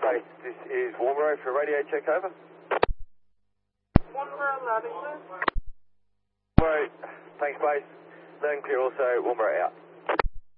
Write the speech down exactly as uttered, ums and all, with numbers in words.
Base, this is Warnbro for radio check, over. Warnbro, louding, please. Warnbro, thanks, Base. Loud and clear also, Warnbro out.